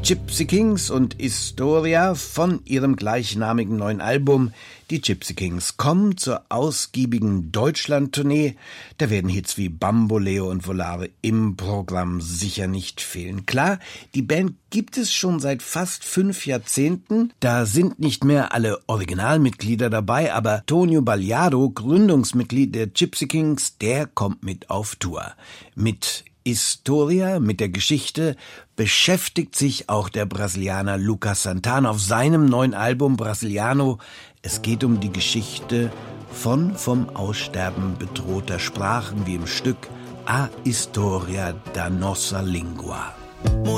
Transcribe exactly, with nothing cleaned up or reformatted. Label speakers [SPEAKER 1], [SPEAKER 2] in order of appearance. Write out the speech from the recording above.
[SPEAKER 1] Gypsy Kings und Historia von ihrem gleichnamigen neuen Album. Die Gypsy Kings kommen zur ausgiebigen Deutschland-Tournee. Da werden Hits wie Bamboleo und Volare im Programm sicher nicht fehlen. Klar, die Band gibt es schon seit fast fünf Jahrzehnten. Da sind nicht mehr alle Originalmitglieder dabei, aber Tonio Bagliaro, Gründungsmitglied der Gypsy Kings, der kommt mit auf Tour. Mit Historia, mit der Geschichte, beschäftigt sich auch der Brasilianer Lucas Santana auf seinem neuen Album Brasiliano. Es geht um die Geschichte von vom Aussterben bedrohter Sprachen wie im Stück A Historia da Nossa Língua.